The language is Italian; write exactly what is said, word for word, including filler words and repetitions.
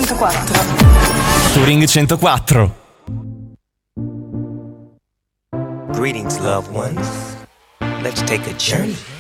centoquattro. Touring centoquattro. Greetings, loved ones. Let's take a journey